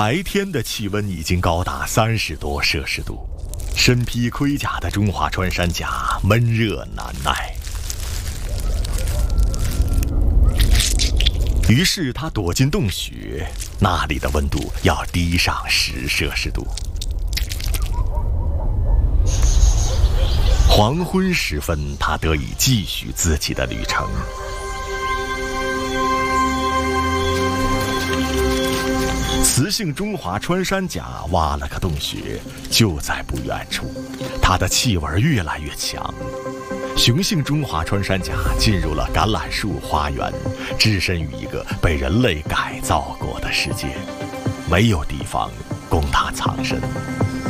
白天的气温已经高达30多摄氏度，身披盔甲的中华穿山甲闷热难耐。于是他躲进洞穴，那里的温度要低上10摄氏度。黄昏时分，他得以继续自己的旅程。雌性中华穿山甲挖了个洞穴，就在不远处，它的气味越来越强。雄性中华穿山甲进入了橄榄树花园，置身于一个被人类改造过的世界，没有地方供它藏身。